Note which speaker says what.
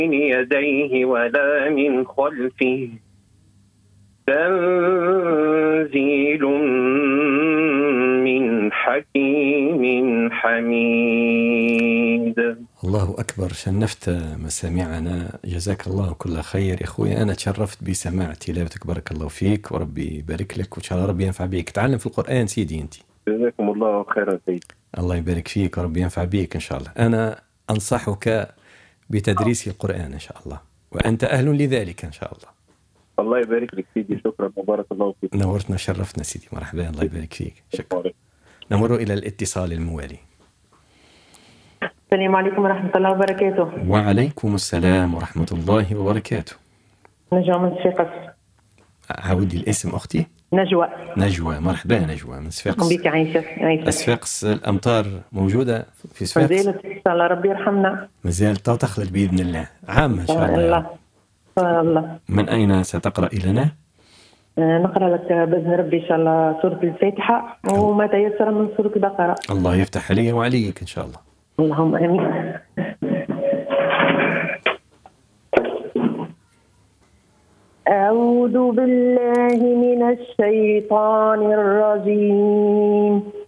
Speaker 1: من يديه ولا من خلفه تنزيل من حكيم حميد.
Speaker 2: الله أكبر، شنفت مسامعنا، جزاك الله كل خير يا أخوي. أنا تشرفت بسماع تلاوتك، بارك الله فيك وربي يبارك لك وإن شاء الله ربي ينفع بيك. تعلم في القرآن سيدي أنت.
Speaker 1: جزاكم الله خيرا سيدي.
Speaker 2: الله يبارك فيك وربي ينفع بيك إن شاء الله. أنا أنصحك بتدريس القرآن إن شاء الله، وأنت أهل لذلك إن شاء الله.
Speaker 1: الله يبارك لك سيدي، شكرا وبارك الله فيك.
Speaker 2: نورتنا شرفتنا سيدي، مرحبا، الله يبارك فيك، شكرا. نمر إلى الاتصال الموالي.
Speaker 3: السلام عليكم ورحمة الله وبركاته.
Speaker 2: وعليكم السلام ورحمة الله وبركاته.
Speaker 3: نجوى من صفاقس.
Speaker 2: عاودي الاسم أختي.
Speaker 3: نجوى.
Speaker 2: مرحبا نجوى من صفاقس.
Speaker 3: بك عايشة.
Speaker 2: صفاقس الأمطار موجودة في صفاقس؟
Speaker 3: مازالت إن شاء الله ربي يرحمنا.
Speaker 2: مازالت تخلد بإذن الله، عامة إن شاء
Speaker 3: الله. الله.
Speaker 2: من أين ستقرأ لنا؟
Speaker 3: نقرأ لك بإذن ربي إن شاء الله سورة الفاتحة وما تيسر من سورة البقرة.
Speaker 2: الله يفتح علي وعليك إن شاء الله.
Speaker 3: اللهم آمين. أعوذ بالله من الشيطان الرجيم.